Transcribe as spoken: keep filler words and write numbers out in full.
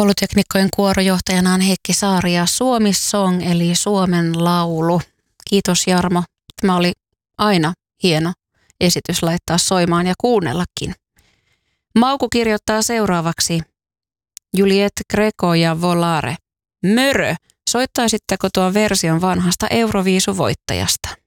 Kouluteknikkojen kuorojohtajana on Heikki Saari ja Suomi Song eli Suomen laulu. Kiitos Jarmo. Tämä oli aina hieno esitys laittaa soimaan ja kuunnellakin. Mauku kirjoittaa seuraavaksi. Juliette Greco ja Volare. Mörö, soittaisitteko tuon version vanhasta Euroviisuvoittajasta?